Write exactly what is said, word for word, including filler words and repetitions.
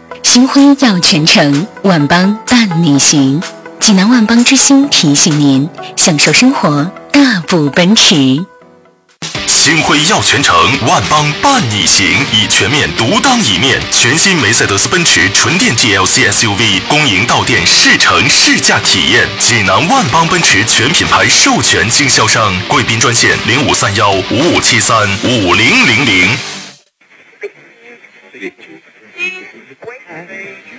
新婚要全程，万邦伴你行。济南万邦之星提醒您，享受生活，大步奔驰。 星辉耀全程，万邦伴你行，以全面独当一面。全新梅赛德斯奔驰纯电 G L C S U V 公营到店试乘试驾体验。济南万邦奔驰全品牌授权经销商，贵宾专线零五三幺五五七三五零零零。